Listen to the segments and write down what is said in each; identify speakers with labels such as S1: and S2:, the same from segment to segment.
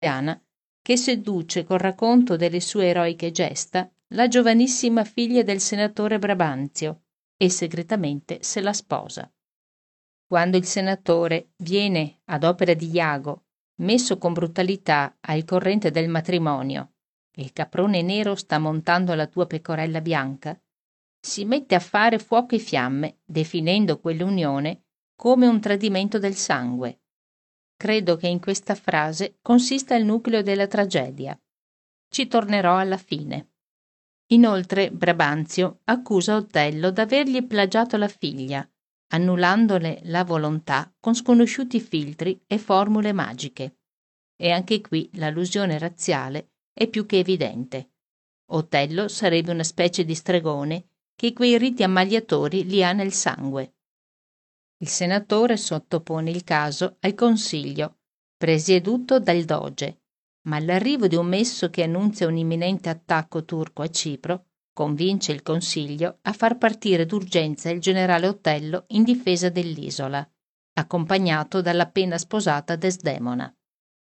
S1: che seduce col racconto delle sue eroiche gesta la giovanissima figlia del senatore Brabantio e segretamente se la sposa. Quando il senatore viene, ad opera di Iago, messo con brutalità al corrente del matrimonio, il caprone nero sta montando la tua pecorella bianca, si mette a fare fuoco e fiamme, definendo quell'unione come un tradimento del sangue. Credo che in questa frase consista il nucleo della tragedia. Ci tornerò alla fine. Inoltre Brabantio accusa Otello d'avergli plagiato la figlia, annullandole la volontà con sconosciuti filtri e formule magiche. E anche qui l'allusione razziale è più che evidente. Otello sarebbe una specie di stregone che quei riti ammaliatori li ha nel sangue. Il senatore sottopone il caso al Consiglio, presieduto dal Doge, ma l'arrivo di un messo che annunzia un imminente attacco turco a Cipro convince il Consiglio a far partire d'urgenza il generale Otello in difesa dell'isola, accompagnato dalla appena sposata Desdemona.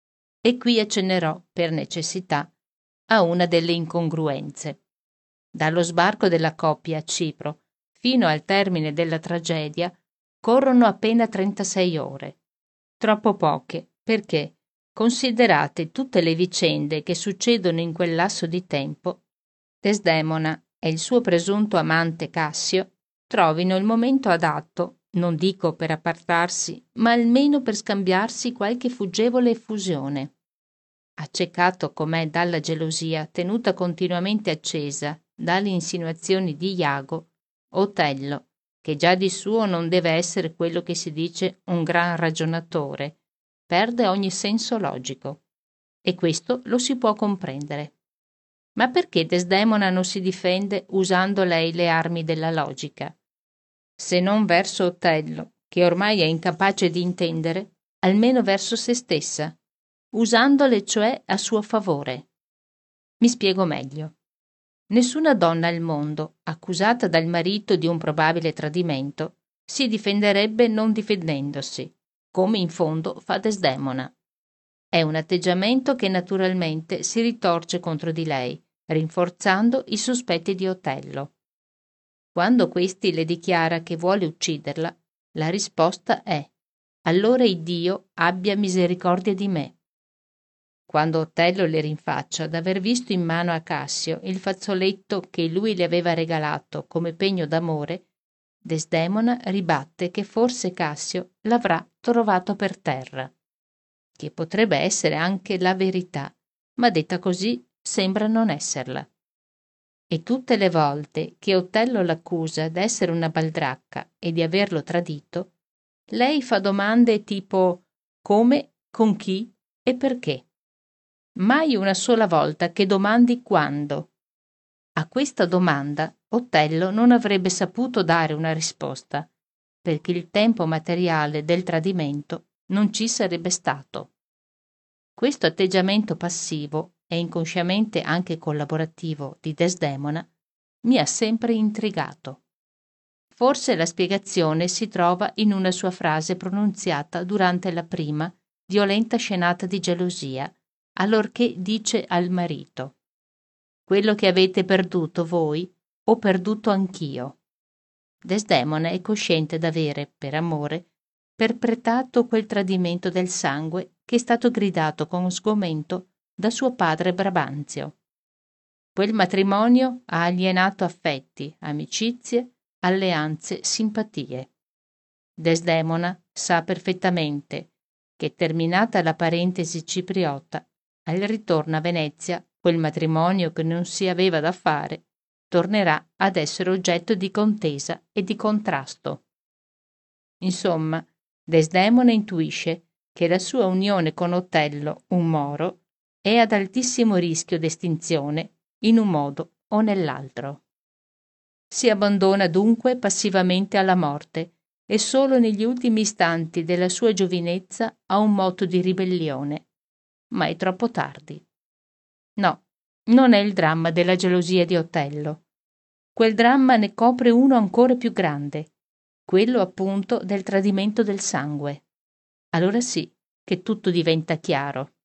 S1: E qui accennerò, per necessità, a una delle incongruenze. Dallo sbarco della coppia a Cipro fino al termine della tragedia corrono appena 36 ore. Troppo poche, perché, considerate tutte le vicende che succedono in quel lasso di tempo, Desdemona e il suo presunto amante Cassio trovino il momento adatto, non dico per appartarsi, ma almeno per scambiarsi qualche fuggevole effusione. Accecato com'è dalla gelosia tenuta continuamente accesa dalle insinuazioni di Iago, Otello, che già di suo non deve essere quello che si dice un gran ragionatore, perde ogni senso logico. E questo lo si può comprendere. Ma perché Desdemona non si difende usando lei le armi della logica? Se non verso Otello, che ormai è incapace di intendere, almeno verso se stessa, usandole cioè a suo favore. Mi spiego meglio. Nessuna donna al mondo, accusata dal marito di un probabile tradimento, si difenderebbe non difendendosi, come in fondo fa Desdemona. È un atteggiamento che naturalmente si ritorce contro di lei, rinforzando i sospetti di Otello. Quando questi le dichiara che vuole ucciderla, la risposta è: allora Iddio abbia misericordia di me. Quando Otello le rinfaccia d'aver visto in mano a Cassio il fazzoletto che lui le aveva regalato come pegno d'amore, Desdemona ribatte che forse Cassio l'avrà trovato per terra, che potrebbe essere anche la verità, ma detta così sembra non esserla. E tutte le volte che Otello l'accusa d'essere una baldracca e di averlo tradito, lei fa domande tipo come, con chi e perché. Mai una sola volta che domandi quando. A questa domanda Otello non avrebbe saputo dare una risposta, perché il tempo materiale del tradimento non ci sarebbe stato. Questo atteggiamento passivo e inconsciamente anche collaborativo di Desdemona mi ha sempre intrigato. Forse la spiegazione si trova in una sua frase pronunziata durante la prima, violenta scenata di gelosia, allorché dice al marito: «Quello che avete perduto voi, ho perduto anch'io». Desdemona è cosciente d'avere, per amore, perpetrato quel tradimento del sangue che è stato gridato con sgomento da suo padre Brabantio. Quel matrimonio ha alienato affetti, amicizie, alleanze, simpatie. Desdemona sa perfettamente che, terminata la parentesi cipriota, al ritorno a Venezia, quel matrimonio che non si aveva da fare tornerà ad essere oggetto di contesa e di contrasto. Insomma, Desdemona intuisce che la sua unione con Otello, un Moro, è ad altissimo rischio d'estinzione in un modo o nell'altro. Si abbandona dunque passivamente alla morte e solo negli ultimi istanti della sua giovinezza a un moto di ribellione. Ma è troppo tardi. No, non è il dramma della gelosia di Otello. Quel dramma ne copre uno ancora più grande, quello appunto del tradimento del sangue. Allora sì che tutto diventa chiaro.